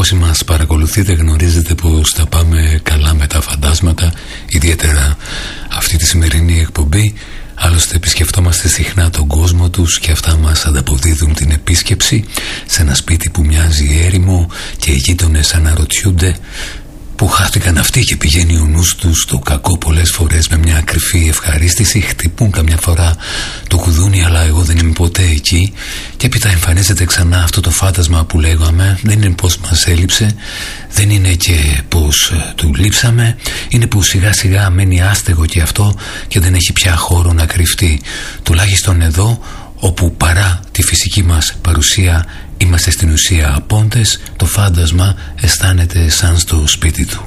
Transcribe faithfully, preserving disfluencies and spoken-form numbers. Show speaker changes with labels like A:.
A: Όσοι μας παρακολουθείτε γνωρίζετε πως τα πάμε καλά με τα φαντάσματα, ιδιαίτερα αυτή τη σημερινή εκπομπή. Άλλωστε επισκεφτόμαστε συχνά τον κόσμο τους και αυτά μας ανταποδίδουν την επίσκεψη σε ένα σπίτι που μοιάζει έρημο και οι γείτονες αναρωτιούνται που χάθηκαν αυτοί και πηγαίνει ο νους τους στο κακό πολλές φορές με μια κρυφή ευχαρίστηση. Χτυπούν καμιά φορά το κουδούνι, αλλά εγώ δεν είμαι ποτέ εκεί. Και έπειτα εμφανίζεται ξανά αυτό το φάντασμα που λέγαμε. Δεν είναι πως μας έλειψε, δεν είναι και πως του λείψαμε, είναι που σιγά σιγά μένει άστεγο και αυτό και δεν έχει πια χώρο να κρυφτεί. Τουλάχιστον εδώ, όπου παρά τη φυσική μας παρουσία είμαστε στην ουσία απόντες, το φάντασμα αισθάνεται σαν στο σπίτι του.